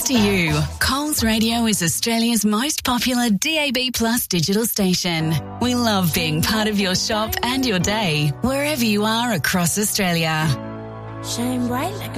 to you. Coles Radio is Australia's most popular DAB Plus digital station. We love being part of your shop and your day, wherever you are across Australia. Shine bright like